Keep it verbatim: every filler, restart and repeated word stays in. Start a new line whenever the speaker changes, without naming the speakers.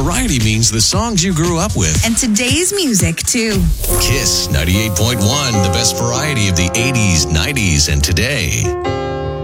variety means the songs you grew up with.
And today's music, too.
Kiss ninety-eight point one, the best variety of the eighties, nineties, and today.